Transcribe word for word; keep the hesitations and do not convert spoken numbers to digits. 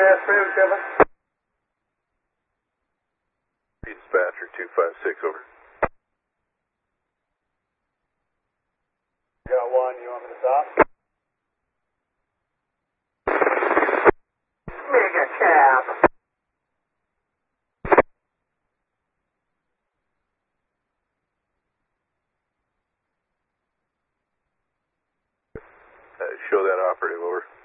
afternoon, Kevin. Dispatcher two five six, over. Got one, you want me to stop? Mega cab. Uh, show that operative, over.